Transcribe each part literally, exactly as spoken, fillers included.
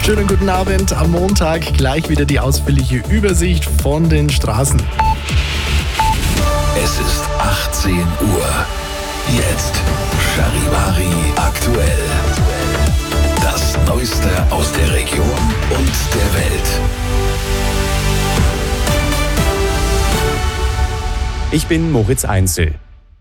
Schönen guten Abend. Am Montag gleich wieder die ausführliche Übersicht von den Straßen. Es ist achtzehn Uhr. Jetzt Charivari aktuell. Das Neueste aus der Region und der Welt. Ich bin Moritz Einzel.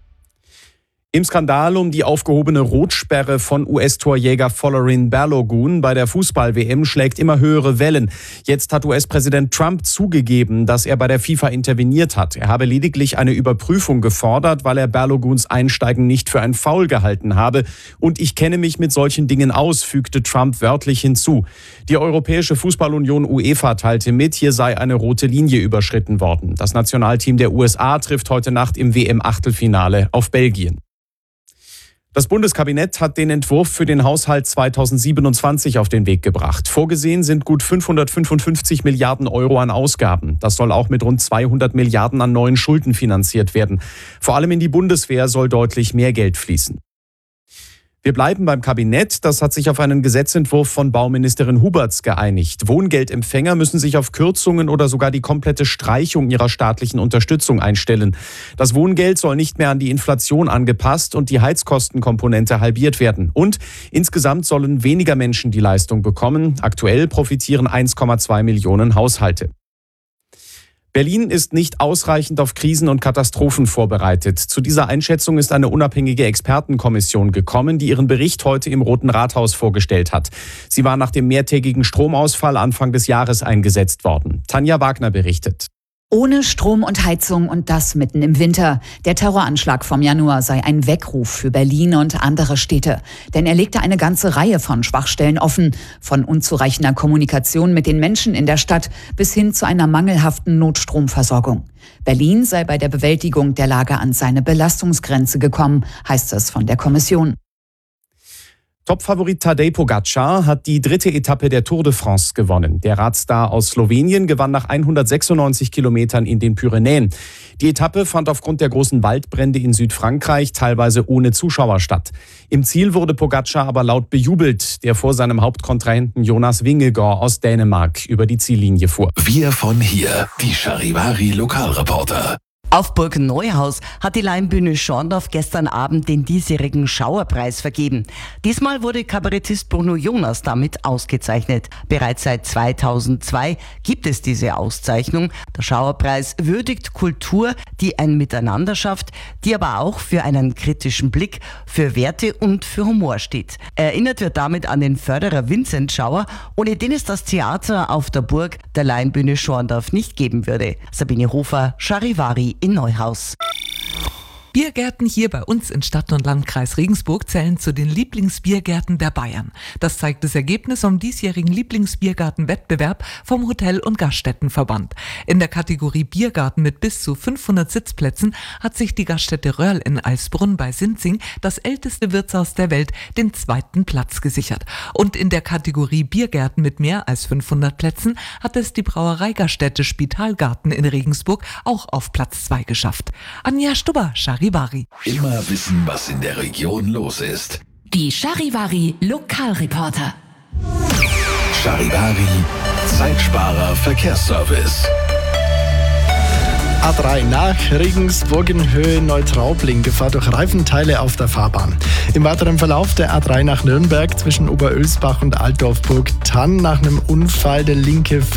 Im Skandal um die aufgehobene Rotsperre von U S-Torjäger Folarin Balogun bei der Fußball-W M schlägt immer höhere Wellen. Jetzt hat U S-Präsident Trump zugegeben, dass er bei der FIFA interveniert hat. Er habe lediglich eine Überprüfung gefordert, weil er Baloguns Einsteigen nicht für ein Foul gehalten habe. Und ich kenne mich mit solchen Dingen aus, fügte Trump wörtlich hinzu. Die Europäische Fußballunion UEFA teilte mit, hier sei eine rote Linie überschritten worden. Das Nationalteam der U S A trifft heute Nacht im W M-Achtelfinale auf Belgien. Das Bundeskabinett hat den Entwurf für den Haushalt zweitausendsiebenundzwanzig auf den Weg gebracht. Vorgesehen sind gut fünfhundertfünfundfünfzig Milliarden Euro an Ausgaben. Das soll auch mit rund zweihundert Milliarden an neuen Schulden finanziert werden. Vor allem in die Bundeswehr soll deutlich mehr Geld fließen. Wir bleiben beim Kabinett. Das hat sich auf einen Gesetzentwurf von Bauministerin Huberts geeinigt. Wohngeldempfänger müssen sich auf Kürzungen oder sogar die komplette Streichung ihrer staatlichen Unterstützung einstellen. Das Wohngeld soll nicht mehr an die Inflation angepasst und die Heizkostenkomponente halbiert werden. Und insgesamt sollen weniger Menschen die Leistung bekommen. Aktuell profitieren eins Komma zwei Millionen Haushalte. Berlin ist nicht ausreichend auf Krisen und Katastrophen vorbereitet. Zu dieser Einschätzung ist eine unabhängige Expertenkommission gekommen, die ihren Bericht heute im Roten Rathaus vorgestellt hat. Sie war nach dem mehrtägigen Stromausfall Anfang des Jahres eingesetzt worden. Tanja Wagner berichtet. Ohne Strom und Heizung und das mitten im Winter. Der Terroranschlag vom Januar sei ein Weckruf für Berlin und andere Städte. Denn er legte eine ganze Reihe von Schwachstellen offen. Von unzureichender Kommunikation mit den Menschen in der Stadt bis hin zu einer mangelhaften Notstromversorgung. Berlin sei bei der Bewältigung der Lage an seine Belastungsgrenze gekommen, heißt es von der Kommission. Topfavorit Tadej Pogačar hat die dritte Etappe der Tour de France gewonnen. Der Radstar aus Slowenien gewann nach hundertsechsundneunzig Kilometern in den Pyrenäen. Die Etappe fand aufgrund der großen Waldbrände in Südfrankreich teilweise ohne Zuschauer statt. Im Ziel wurde Pogačar aber laut bejubelt, der vor seinem Hauptkontrahenten Jonas Vingegaard aus Dänemark über die Ziellinie fuhr. Wir von hier, die Charivari Lokalreporter. Auf Burg Neuhaus hat die Laienbühne Schorndorf gestern Abend den diesjährigen Schauerpreis vergeben. Diesmal wurde Kabarettist Bruno Jonas damit ausgezeichnet. Bereits seit zweitausendzwei gibt es diese Auszeichnung. Der Schauerpreis würdigt Kultur, die ein Miteinander schafft, die aber auch für einen kritischen Blick, für Werte und für Humor steht. Erinnert wird damit an den Förderer Vincent Schauer, ohne den es das Theater auf der Burg der Laienbühne Schorndorf nicht geben würde. Sabine Hofer, Charivari in Neuhaus. Biergärten hier bei uns in Stadt- und Landkreis Regensburg zählen zu den Lieblingsbiergärten der Bayern. Das zeigt das Ergebnis vom diesjährigen Lieblingsbiergartenwettbewerb vom Hotel- und Gaststättenverband. In der Kategorie Biergarten mit bis zu fünfhundert Sitzplätzen hat sich die Gaststätte Röhrl in Eisbrunn bei Sinzing, das älteste Wirtshaus der Welt, den zweiten Platz gesichert. Und in der Kategorie Biergärten mit mehr als fünfhundert Plätzen hat es die Brauereigaststätte Spitalgarten in Regensburg auch auf Platz zwei geschafft. Anja Stubber, Charivari. Immer wissen, was in der Region los ist. Die Charivari Lokalreporter. Charivari Zeitsparer Verkehrsservice. A drei nach Regensburg in Höhe Neutraubling, Gefahr durch Reifenteile auf der Fahrbahn. Im weiteren Verlauf der A drei nach Nürnberg zwischen Oberölsbach und Altdorf-Burgthann nach einem Unfall der linke